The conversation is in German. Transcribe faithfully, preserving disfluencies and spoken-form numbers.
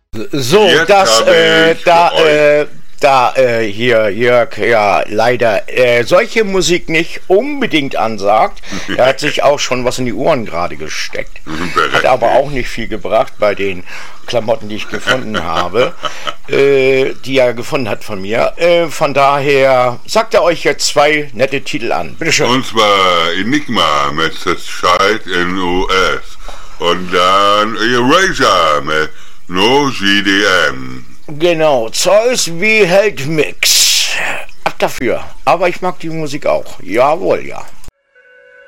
So, Jetzt das, habe äh, ich da, für euch- äh, da, äh, hier, Jörg, ja, leider, äh, solche Musik nicht unbedingt ansagt. Er hat sich auch schon was in die Ohren gerade gesteckt. Hat aber auch nicht viel gebracht bei den Klamotten, die ich gefunden habe, äh, die er gefunden hat von mir. Äh, von daher sagt er euch jetzt zwei nette Titel an. Bitteschön. Und zwar Enigma mit The Child in U S. Und dann Erasure mit No G D M. Genau, Zeus wie Held Mix. Ab dafür. Aber ich mag die Musik auch. Jawohl, ja.